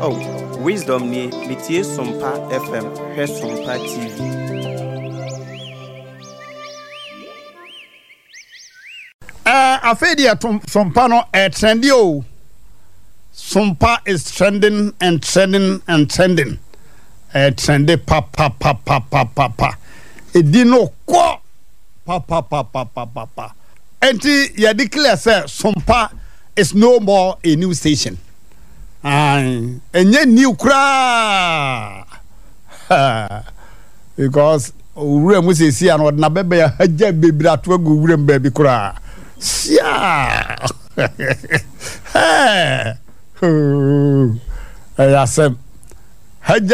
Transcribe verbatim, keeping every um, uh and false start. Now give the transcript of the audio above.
Oh, wisdom ni mitie Sompa F M, he Sompa T V. Uh, I feel the Sompa no uh, trendy oh. Sompa is trending and trending and trending. Uh, trendy pa pa pa pa pa pa pa. It didn't qua pa pa pa pa pa pa pa. Enti ya declare say Sompa is no more a new station. Aye, enye new kra. Because ure mu se si an odna bebe ya haja bebira to agu ure mba bi kra. Sia. Hey. Oh. Ayasem. Haja